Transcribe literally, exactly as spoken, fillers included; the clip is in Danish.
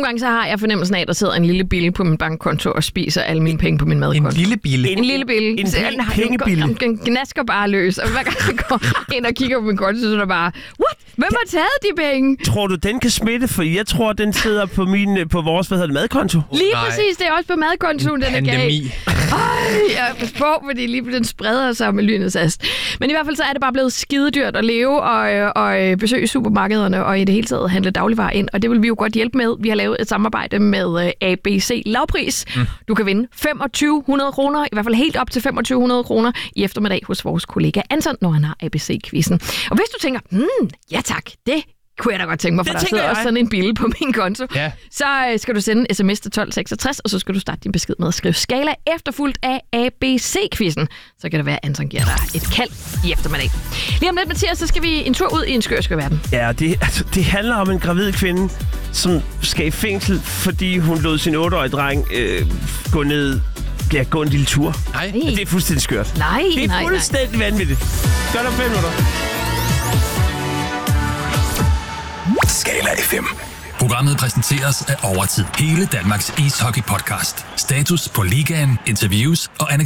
nogle gange så har jeg fornemmelsen af, at der sidder en lille bille på min bankkonto og spiser alle mine penge på min madkonto. En lille bille? En, en lille bille. En, en pengebille? Den gnasker bare løs, og hver gang jeg går ind og kigger på min konto, så er der bare, what? Hvem har taget de penge? Tror du, den kan smitte? For jeg tror, den sidder på, min, på vores, hvad hedder det, madkonto. Lige Nej. præcis, det er også på madkontoen, den er pandemi. Ej, jeg pas på, fordi lige den spreder sig med lynets hast. Men i hvert fald så er det bare blevet skidedyrt at leve og, og besøge supermarkederne og i det hele taget handle dagligvarer ind. Og det vil vi jo godt hjælpe med. Vi har lavet et samarbejde med A B C Lavpris. Mm. Du kan vinde femogtyve hundrede kroner, i hvert fald helt op til femogtyve hundrede kroner i eftermiddag hos vores kollega Anton, når han har A B C-quizzen. Og hvis du tænker, hmm, ja tak, det kunne jeg da godt tænke mig, for det der sidder jeg. også sådan en bille på min konto. Ja. Så øh, skal du sende en sms til tolv seksogtres, og så skal du starte din besked med at skrive skala efterfulgt af A B C-quizzen. Så kan det være, at Anton giver dig et kald i eftermiddag. Lige om lidt, Mathias, så skal vi en tur ud i en skør, skør verden. Ja, det, altså, det handler om en gravid kvinde, som skal i fængsel, fordi hun lod sin otteårige dreng øh, gå ned... Ja, gå en lille tur. Nej. Det er fuldstændig skørt. Nej, Det er nej, fuldstændig nej. vanvittigt. Godt om fem minutter. Skala F M. Programmet præsenteres af Overtid. Hele Danmarks ishockey-podcast. Status på ligaen, interviews og